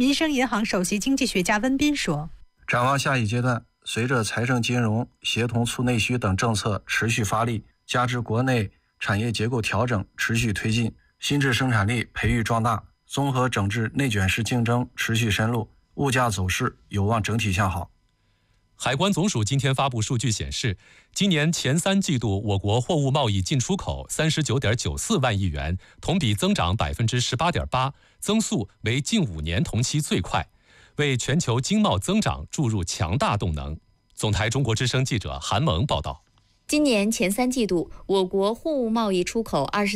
民生银行首席经济学家温彬说：“ 展望下一阶段，随着财政金融协同促内需等政策持续发力，加之国内产业结构调整持续推进，新质生产力培育壮大，综合整治内卷式竞争持续深入，物价走势有望整体向好。” 海关总署今天发布数据显示，今年前3季度我国货物贸易进出口39.94万亿元，同比增长18.8%，增速为近5年同期最快，为全球经贸增长注入强大动能。总台中国之声记者韩萌报道。 今年前3季度，我国货物贸易出口